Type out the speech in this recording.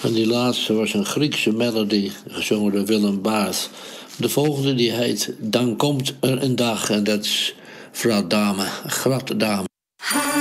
En die laatste was een Griekse melody, gezongen door Willem Baas. De volgende die heet Dan komt er een dag, en dat is vrouw Dame, Grat Dame.